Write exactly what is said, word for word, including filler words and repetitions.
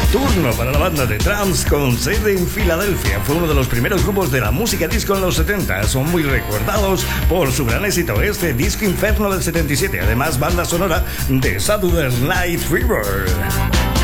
Nocturno para la banda de Trams con sede en Filadelfia. Fue uno de los primeros grupos de la música disco en los setenta. Son muy recordados por su gran éxito, este Disco Inferno del setenta y siete. Además, banda sonora de Saturday Night Fever.